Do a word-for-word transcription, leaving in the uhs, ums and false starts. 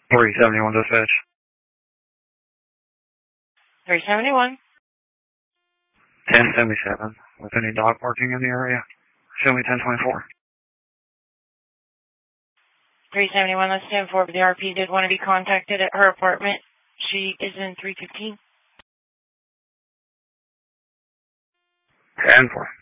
three seventy-one dispatch. three seventy-one. ten seventy-seven. With any dog barking in the area. Show me ten twenty-four. three seventy-one, let's stand for the R P did want to be contacted at her apartment. She is in three fifteen. ten four.